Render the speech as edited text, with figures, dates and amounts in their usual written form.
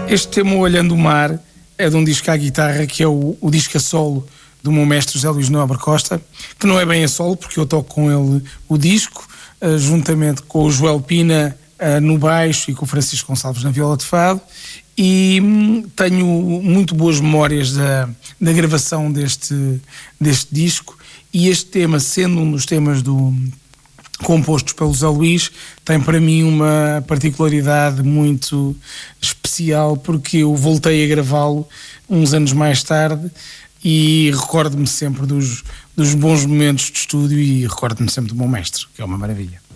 Este tema, Olhando o Mar, é de um disco à guitarra que é o disco a solo do meu mestre José Luís Nobre Costa, que não é bem a solo, porque eu toco com ele o disco, juntamente com o Joel Pina no baixo e com o Francisco Gonçalves na viola de fado, e tenho muito boas memórias da gravação deste disco, e este tema, sendo um dos temas compostos pelo José Luís, tem para mim uma particularidade muito especial, porque eu voltei a gravá-lo uns anos mais tarde e recordo-me sempre dos bons momentos de estúdio e recordo-me sempre do meu mestre, que é uma maravilha.